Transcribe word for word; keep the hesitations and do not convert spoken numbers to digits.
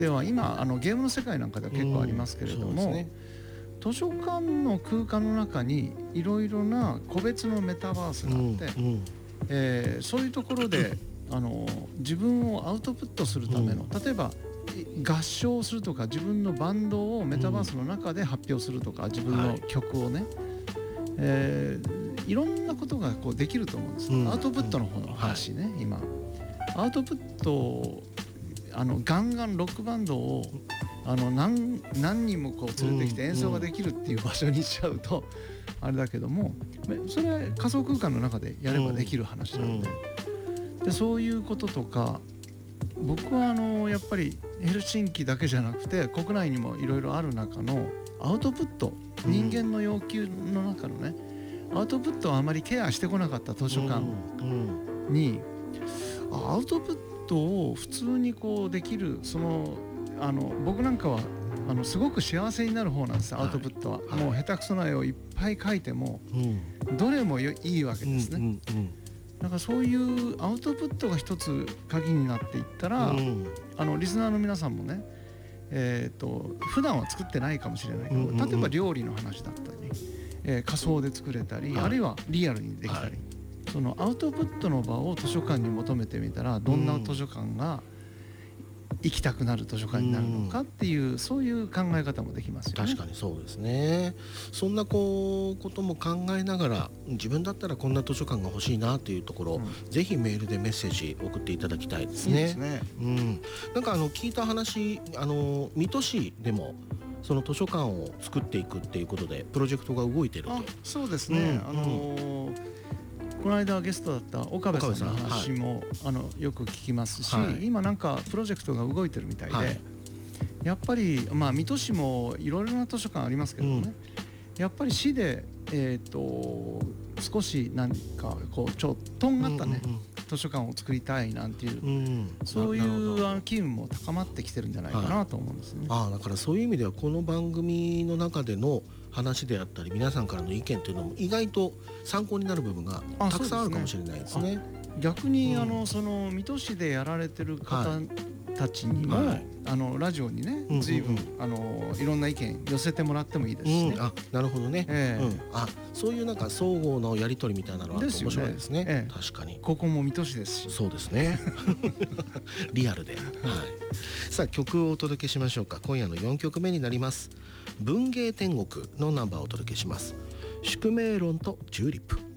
では今あのゲームの世界なんかでは結構ありますけれども、うんね、図書館の空間の中にいろいろな個別のメタバースがあって、うんうん、えー、そういうところであの自分をアウトプットするための、うん、例えば合唱するとか自分のバンドをメタバースの中で発表するとか、自分の曲をね、はい、えー、いろんなことがこうできると思うんです、うん、アウトプットの方の話ね、はい、今アウトプットをあのガンガンロックバンドをあの 何, 何人もこう連れてきて演奏ができるっていう場所にしちゃうとあれだけども、それは仮想空間の中でやればできる話なので、でそういうこととか、僕はあのやっぱりヘルシンキだけじゃなくて国内にもいろいろある中のアウトプット、人間の要求の中のね、アウトプットをあまりケアしてこなかった図書館にアウトプットを普通にこうできる、そのあの僕なんかはあのすごく幸せになる方なんです、アウトプットは、はい、もう下手くそな絵をいっぱい描いても、うん、どれもいいわけですね、うんうんうん、だからそういうアウトプットが一つ鍵になっていったら、うん、あのリスナーの皆さんもね、えー、と普段は作ってないかもしれないけど、うんうんうん、例えば料理の話だったり、えー、仮想で作れたり、はい、あるいはリアルにできたり、はい、そのアウトプットの場を図書館に求めてみたら、どんな図書館が行きたくなる図書館になるのかっていう、うん、そういう考え方もできますよね。 確かにそうですね。そんなこうことも考えながら、自分だったらこんな図書館が欲しいなというところ、うん、ぜひメールでメッセージ送っていただきたいですね。いいですね、うん、なんかあの聞いた話、あの水戸市でもその図書館を作っていくっていうことでプロジェクトが動いていると。 あ、そうですね、うん、あのーうん、この間ゲストだった岡部さんの話も、はい、あのよく聞きますし、はい、今なんかプロジェクトが動いてるみたいで、はい、やっぱり、まあ、水戸市もいろいろな図書館ありますけどね、うん、やっぱり市で、えー、と少し何かこうちょっとんがったね、うんうんうん、図書館を作りたいなんていう、うん、そういうあの機運も高まってきてるんじゃないかなと思うんですね、 はい、あ、だからそういう意味ではこの番組の中での話であったり皆さんからの意見というのも意外と参考になる部分がたくさんあるかもしれないですね。 逆に、うん、あのその水戸市でやられてる方たちにも、はい、あのラジオにね、随分、うんうんうん、あのいろんな意見寄せてもらってもいいですしね、 うん、あ、なるほどね、えーうん、あ、そういうなんか相互のやり取りみたいなのは面白いですね、えー、確かにここも水戸市ですし。 そうですねリアルで、はい、さあ曲をお届けしましょうか。今夜のよんきょくめになります。文芸天国のナンバーをお届けします。宿命論とチューリップ。